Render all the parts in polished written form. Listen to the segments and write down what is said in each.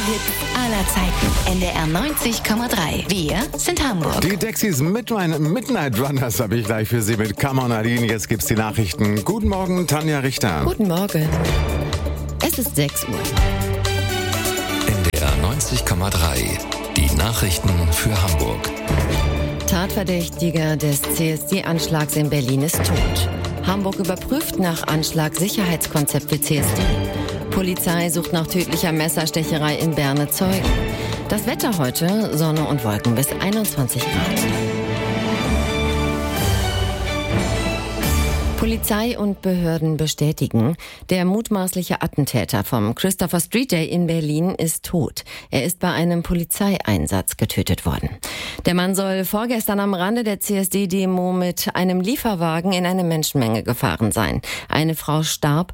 Hits aller Zeiten. NDR 90,3. Wir sind Hamburg. Die Dexys Midnight Runners habe ich gleich für Sie mit Come on Aline. Jetzt gibt's die Nachrichten. Guten Morgen, Tanja Richter. Guten Morgen. Es ist 6 Uhr. NDR 90,3. Die Nachrichten für Hamburg. Tatverdächtiger des CSD-Anschlags in Berlin ist tot. Hamburg überprüft nach Anschlag Sicherheitskonzept für CSD. Polizei sucht nach tödlicher Messerstecherei in Berne Zeugen. Das Wetter heute, Sonne und Wolken bis 21 Grad. Polizei und Behörden bestätigen, der mutmaßliche Attentäter vom Christopher Street Day in Berlin ist tot. Er ist bei einem Polizeieinsatz getötet worden. Der Mann soll vorgestern am Rande der CSD-Demo mit einem Lieferwagen in eine Menschenmenge gefahren sein. Eine Frau starb,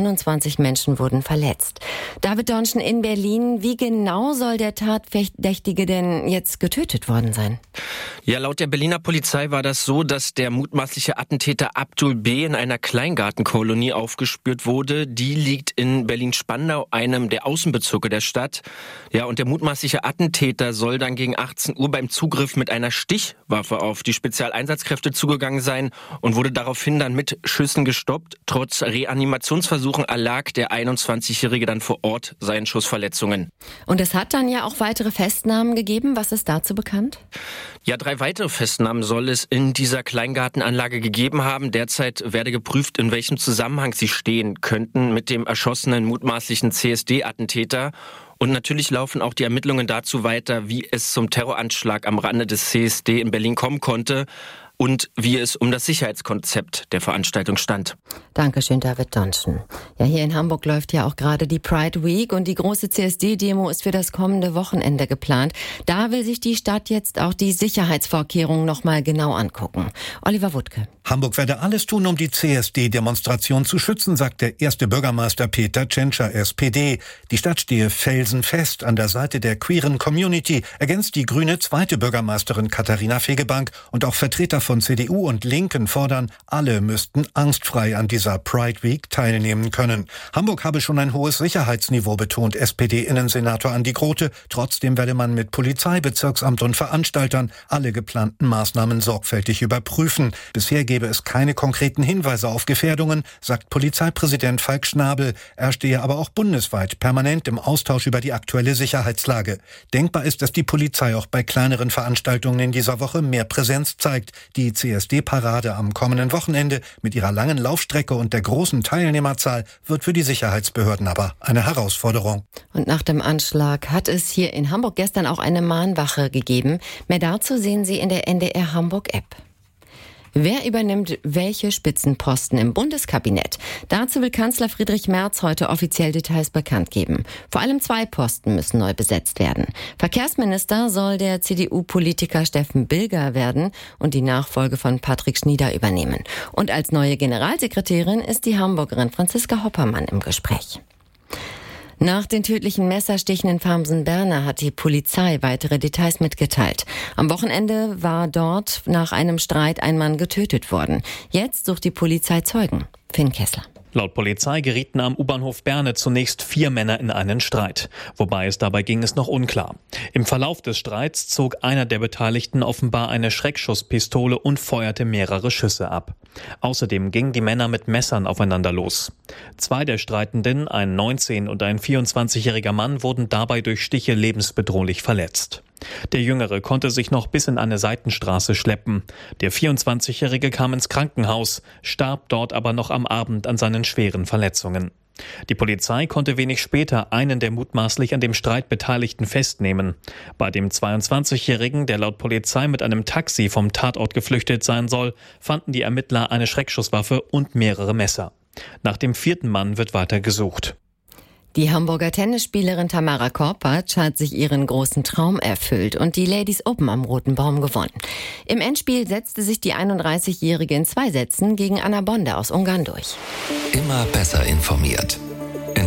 29 Menschen wurden verletzt. David Donschen in Berlin, wie genau soll der Tatverdächtige denn jetzt getötet worden sein? Ja, laut der Berliner Polizei war das so, dass der mutmaßliche Attentäter Abdul B. in einer Kleingartenkolonie aufgespürt wurde. Die liegt in Berlin-Spandau, einem der Außenbezirke der Stadt. Ja, und der mutmaßliche Attentäter soll dann gegen 18 Uhr beim Zugriff mit einer Stichwaffe auf die Spezialeinsatzkräfte zugegangen sein und wurde daraufhin dann mit Schüssen gestoppt. Trotz Reanimationsversuchen erlag der 21-Jährige dann vor Ort seinen Schussverletzungen. Und es hat dann ja auch weitere Festnahmen gegeben. Was ist dazu bekannt? Ja, 3 weitere Festnahmen soll es in dieser Kleingartenanlage gegeben haben. Derzeit werde geprüft, in welchem Zusammenhang sie stehen könnten mit dem erschossenen mutmaßlichen CSD-Attentäter. Und natürlich laufen auch die Ermittlungen dazu weiter, wie es zum Terroranschlag am Rande des CSD in Berlin kommen konnte und wie es um das Sicherheitskonzept der Veranstaltung stand. Dankeschön, David Donschen. Ja, hier in Hamburg läuft ja auch gerade die Pride Week und die große CSD-Demo ist für das kommende Wochenende geplant. Da will sich die Stadt jetzt auch die Sicherheitsvorkehrungen nochmal genau angucken. Oliver Wuttke. Hamburg werde alles tun, um die CSD-Demonstration zu schützen, sagt der erste Bürgermeister Peter Tschentscher, SPD. Die Stadt stehe felsenfest an der Seite der queeren Community, ergänzt die grüne zweite Bürgermeisterin Katharina Fegebank, und auch Vertreter von CDU und Linken fordern, alle müssten angstfrei an dieser Pride Week teilnehmen können. Hamburg habe schon ein hohes Sicherheitsniveau, betont SPD-Innensenator Andi Grote. Trotzdem werde man mit Polizei, Bezirksamt und Veranstaltern alle geplanten Maßnahmen sorgfältig überprüfen. Bisher gebe es keine konkreten Hinweise auf Gefährdungen, sagt Polizeipräsident Falk Schnabel. Er stehe aber auch bundesweit permanent im Austausch über die aktuelle Sicherheitslage. Denkbar ist, dass die Polizei auch bei kleineren Veranstaltungen in dieser Woche mehr Präsenz zeigt. Die CSD-Parade am kommenden Wochenende mit ihrer langen Laufstrecke und der großen Teilnehmerzahl wird für die Sicherheitsbehörden aber eine Herausforderung. Und nach dem Anschlag hat es hier in Hamburg gestern auch eine Mahnwache gegeben. Mehr dazu sehen Sie in der NDR Hamburg-App. Wer übernimmt welche Spitzenposten im Bundeskabinett? Dazu will Kanzler Friedrich Merz heute offiziell Details bekannt geben. Vor allem 2 Posten müssen neu besetzt werden. Verkehrsminister soll der CDU-Politiker Steffen Bilger werden und die Nachfolge von Patrick Schnieder übernehmen. Und als neue Generalsekretärin ist die Hamburgerin Franziska Hoppermann im Gespräch. Nach den tödlichen Messerstichen in Farmsen-Berne hat die Polizei weitere Details mitgeteilt. Am Wochenende war dort nach einem Streit ein Mann getötet worden. Jetzt sucht die Polizei Zeugen. Finn Kessler. Laut Polizei gerieten am U-Bahnhof Berne zunächst 4 Männer in einen Streit. Wobei es dabei ging, ist noch unklar. Im Verlauf des Streits zog einer der Beteiligten offenbar eine Schreckschusspistole und feuerte mehrere Schüsse ab. Außerdem gingen die Männer mit Messern aufeinander los. 2 der Streitenden, ein 19- und ein 24-jähriger Mann, wurden dabei durch Stiche lebensbedrohlich verletzt. Der Jüngere konnte sich noch bis in eine Seitenstraße schleppen. Der 24-Jährige kam ins Krankenhaus, starb dort aber noch am Abend an seinen schweren Verletzungen. Die Polizei konnte wenig später einen der mutmaßlich an dem Streit Beteiligten festnehmen. Bei dem 22-Jährigen, der laut Polizei mit einem Taxi vom Tatort geflüchtet sein soll, fanden die Ermittler eine Schreckschusswaffe und mehrere Messer. Nach dem 4. Mann wird weiter gesucht. Die Hamburger Tennisspielerin Tamara Korpatsch hat sich ihren großen Traum erfüllt und die Ladies Open am Roten Baum gewonnen. Im Endspiel setzte sich die 31-Jährige in 2 Sätzen gegen Anna Bonde aus Ungarn durch. Immer besser informiert.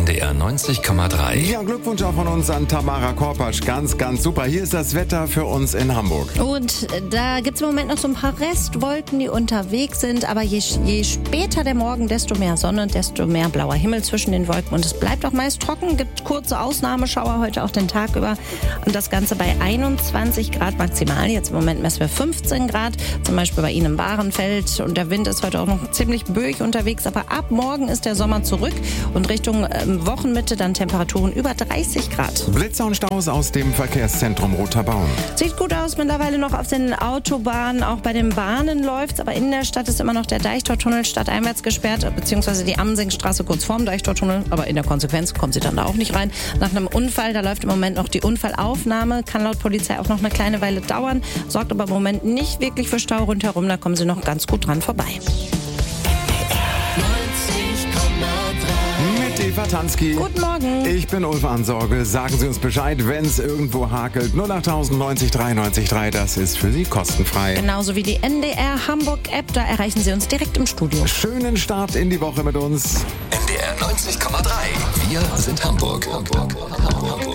NDR 90,3. Ja, Glückwunsch auch von uns an Tamara Korpatsch. Ganz, ganz super. Hier ist das Wetter für uns in Hamburg. Und da gibt es im Moment noch so ein paar Restwolken, die unterwegs sind. Aber je später der Morgen, desto mehr Sonne, desto mehr blauer Himmel zwischen den Wolken. Und es bleibt auch meist trocken. Gibt kurze Ausnahmeschauer heute auch den Tag über. Und das Ganze bei 21 Grad maximal. Jetzt im Moment messen wir 15 Grad. Zum Beispiel bei Ihnen im Bahrenfeld. Und der Wind ist heute auch noch ziemlich böig unterwegs. Aber ab morgen ist der Sommer zurück. Und Richtung Wochenmitte dann Temperaturen über 30 Grad. Blitzer und Staus aus dem Verkehrszentrum Roter Baum. Sieht gut aus mittlerweile noch auf den Autobahnen. Auch bei den Bahnen läuft's. Aber in der Stadt ist immer noch der Deichtortunnel stadteinwärts gesperrt. Beziehungsweise die Amsingstraße kurz vorm Deichtortunnel. Aber in der Konsequenz kommt sie dann da auch nicht rein. Nach einem Unfall, da läuft im Moment noch die Unfallaufnahme. Kann laut Polizei auch noch eine kleine Weile dauern. Sorgt aber im Moment nicht wirklich für Stau rundherum. Da kommen sie noch ganz gut dran vorbei. Mit Eva Tansky. Guten Morgen. Ich bin Ulf Ansorge. Sagen Sie uns Bescheid, wenn es irgendwo hakelt. 08000 90 93 3, das ist für Sie kostenfrei. Genauso wie die NDR Hamburg App, da erreichen Sie uns direkt im Studio. Schönen Start in die Woche mit uns. NDR 90,3. Wir sind Hamburg.